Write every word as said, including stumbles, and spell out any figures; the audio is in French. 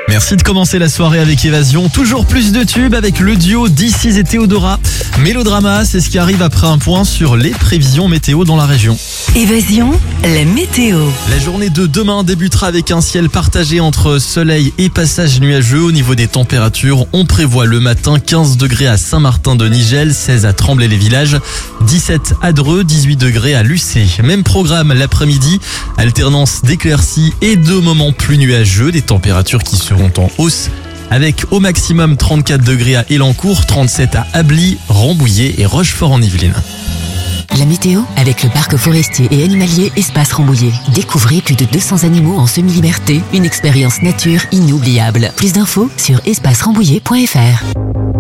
Merci de commencer la soirée avec Évasion. Toujours plus de tubes avec le duo This Is et Théodora. Mélodrama, c'est ce qui arrive après un point sur les prévisions météo dans la région. Évasion, la météo. La journée de demain débutera avec un ciel partagé entre soleil et passage nuageux. Au niveau des températures, on prévoit le matin quinze degrés à Saint-Martin-de-Nigel, seize à Tremblay-les-Villages, dix-sept à Dreux, dix-huit degrés à Lucé. Même programme l'après-midi, alternance d'éclaircies et de moments plus nuageux, des températures qui seront en hausse avec au maximum trente-quatre degrés à Élancourt, trente-sept à Ably, Rambouillet et Rochefort en Yvelines. La météo avec le parc forestier et animalier Espace Rambouillet. Découvrez plus de deux cents animaux en semi-liberté, une expérience nature inoubliable. Plus d'infos sur espace rambouillet point f r.